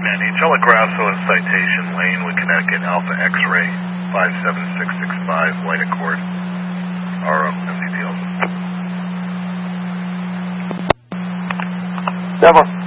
Manny, Telegrasso and Citation Lane with Connecticut Alpha X-Ray 57665, White Accord, RO, MDPL. Deborah.